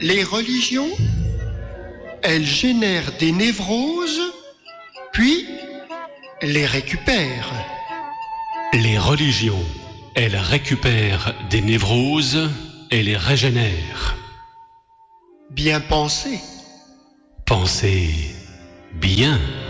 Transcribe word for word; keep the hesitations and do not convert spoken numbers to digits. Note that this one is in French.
Les religions, elles génèrent des névroses, puis les récupèrent. Les religions, elles récupèrent des névroses et les régénèrent. Bien pensé. Pensez bien.